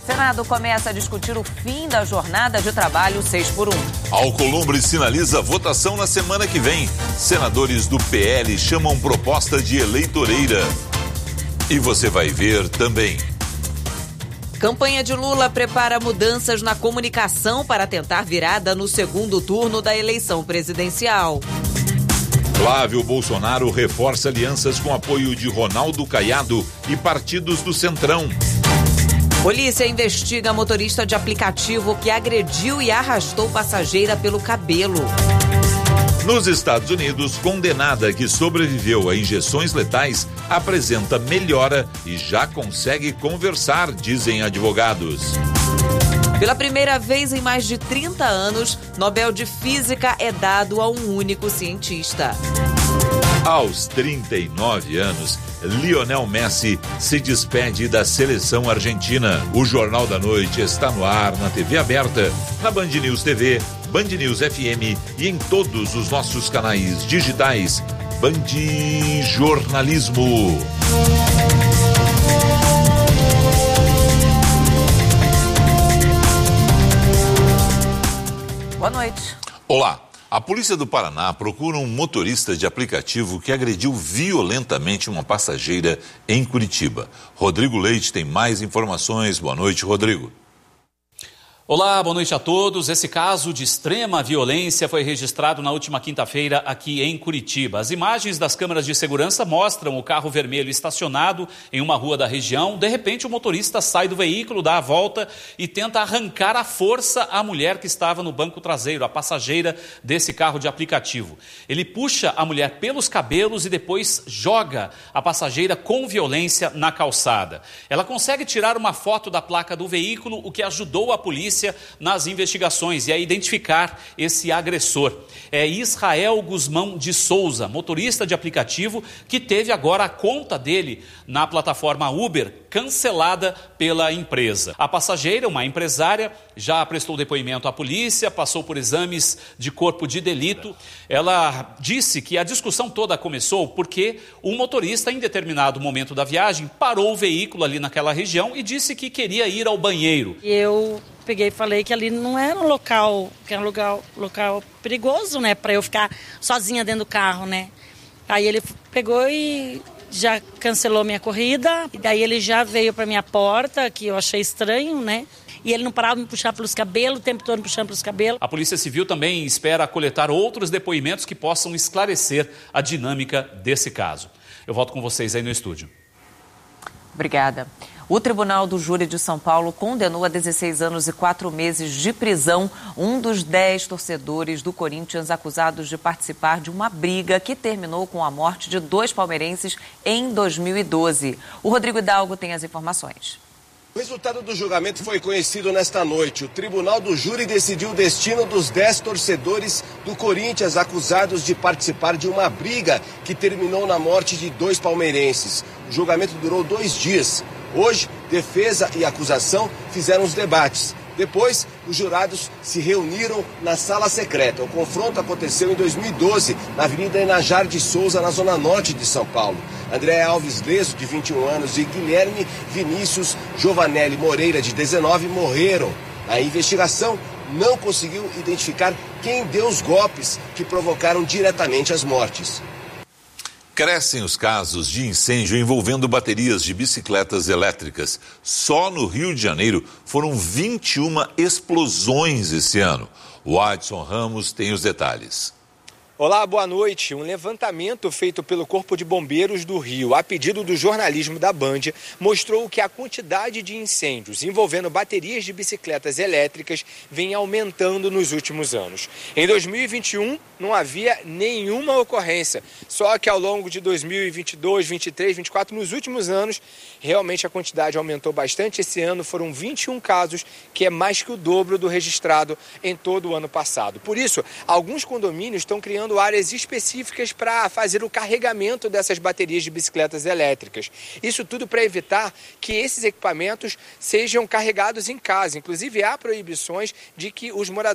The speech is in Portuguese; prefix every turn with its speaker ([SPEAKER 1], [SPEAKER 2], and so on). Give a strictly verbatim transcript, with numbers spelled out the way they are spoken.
[SPEAKER 1] Senado começa a discutir o fim da jornada de trabalho seis por um.
[SPEAKER 2] Alcolumbre sinaliza votação na semana que vem. Senadores do P L chamam proposta de eleitoreira. E você vai ver também.
[SPEAKER 1] Campanha de Lula prepara mudanças na comunicação para tentar virada no segundo turno da eleição presidencial.
[SPEAKER 2] Flávio Bolsonaro reforça alianças com apoio de Ronaldo Caiado e partidos do Centrão.
[SPEAKER 1] Polícia investiga motorista de aplicativo que agrediu e arrastou passageira pelo cabelo.
[SPEAKER 2] Nos Estados Unidos, condenada que sobreviveu a injeções letais apresenta melhora e já consegue conversar, dizem advogados.
[SPEAKER 1] Pela primeira vez em mais de trinta anos, Nobel de Física é dado a um único cientista.
[SPEAKER 2] Aos trinta e nove anos, Lionel Messi se despede da seleção argentina. O Jornal da Noite está no ar na T V aberta, na Band News T V, Band News F M e em todos os nossos canais digitais. Band Jornalismo.
[SPEAKER 1] Boa noite.
[SPEAKER 2] Olá. A polícia do Paraná procura um motorista de aplicativo que agrediu violentamente uma passageira em Curitiba. Rodrigo Leite tem mais informações. Boa noite, Rodrigo.
[SPEAKER 3] Olá, boa noite a todos. Esse caso de extrema violência foi registrado na última quinta-feira aqui em Curitiba. As imagens das câmeras de segurança mostram o carro vermelho estacionado em uma rua da região. De repente, o motorista sai do veículo, dá a volta e tenta arrancar à força a mulher que estava no banco traseiro, a passageira desse carro de aplicativo. Ele puxa a mulher pelos cabelos e depois joga a passageira com violência na calçada. Ela consegue tirar uma foto da placa do veículo, o que ajudou a polícia nas investigações e a identificar esse agressor. É Israel Guzmão de Souza, motorista de aplicativo, que teve agora a conta dele na plataforma Uber cancelada pela empresa. A passageira, uma empresária, já prestou depoimento à polícia, passou por exames de corpo de delito. Ela disse que a discussão toda começou porque o motorista, em determinado momento da viagem, parou o veículo ali naquela região e disse que queria ir ao banheiro.
[SPEAKER 4] Eu peguei e falei que ali não era um local, que era um local, local perigoso, né, para eu ficar sozinha dentro do carro, né. Aí ele pegou e já cancelou minha corrida, e daí ele já veio para minha porta, que eu achei estranho, né. E ele não parava de me puxar pelos cabelos, o tempo todo me puxando pelos cabelos.
[SPEAKER 3] A Polícia Civil também espera coletar outros depoimentos que possam esclarecer a dinâmica desse caso. Eu volto com vocês aí no estúdio.
[SPEAKER 1] Obrigada. O Tribunal do Júri de São Paulo condenou a dezesseis anos e quatro meses de prisão um dos dez torcedores do Corinthians acusados de participar de uma briga que terminou com a morte de dois palmeirenses em dois mil e doze. O Rodrigo Hidalgo tem as informações.
[SPEAKER 5] O resultado do julgamento foi conhecido nesta noite. O Tribunal do Júri decidiu o destino dos dez torcedores do Corinthians acusados de participar de uma briga que terminou na morte de dois palmeirenses. O julgamento durou dois dias. Hoje, defesa e acusação fizeram os debates. Depois, os jurados se reuniram na sala secreta. O confronto aconteceu em dois mil e doze, na Avenida Enajar de Souza, na zona norte de São Paulo. André Alves Leso, de vinte e um anos, e Guilherme Vinícius Giovanelli Moreira, de dezenove, morreram. A investigação não conseguiu identificar quem deu os golpes que provocaram diretamente as mortes.
[SPEAKER 2] Crescem os casos de incêndio envolvendo baterias de bicicletas elétricas. Só no Rio de Janeiro foram vinte e uma explosões esse ano. O Adson Ramos tem os detalhes.
[SPEAKER 6] Olá, boa noite. Um levantamento feito pelo Corpo de Bombeiros do Rio, a pedido do jornalismo da Band, mostrou que a quantidade de incêndios envolvendo baterias de bicicletas elétricas vem aumentando nos últimos anos. Em dois mil e vinte e um, não havia nenhuma ocorrência, só que ao longo de dois mil e vinte e dois, vinte e três, vinte e quatro, nos últimos anos, realmente a quantidade aumentou bastante. Esse ano foram vinte e um casos, que é mais que o dobro do registrado em todo o ano passado. Por isso, alguns condomínios estão criando áreas específicas para fazer o carregamento dessas baterias de bicicletas elétricas. Isso tudo para evitar que esses equipamentos sejam carregados em casa. Inclusive, há proibições de que os moradores